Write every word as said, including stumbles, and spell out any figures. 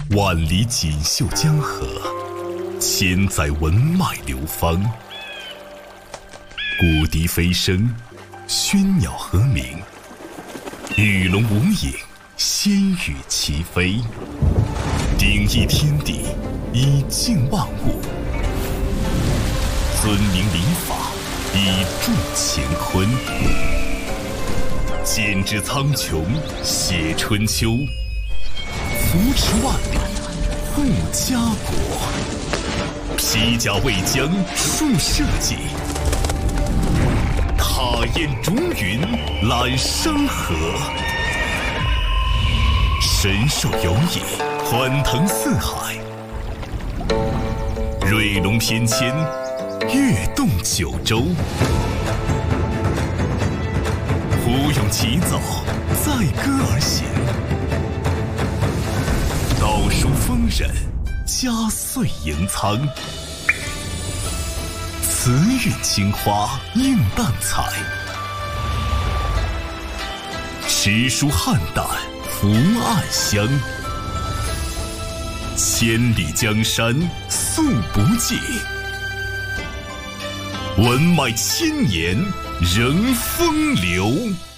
万里锦绣江河，千载文脉流芳。古笛飞声，喧鸟和鸣，与龙无影，仙羽齐飞。鼎益天地，以静万物；尊明礼法，以助乾坤。剪纸苍穹，写春秋；扶持万里，护家国。披甲为将，树社稷；踏烟逐云，揽山河。神兽游弋，欢腾四海；瑞龙翩跹，跃动九州。胡咏起早，载歌而行；道书丰稔，家岁盈仓。慈韵青花，映淡彩；诗书汉淡，福暗香。千里江山素不尽，文脉千年仍风流。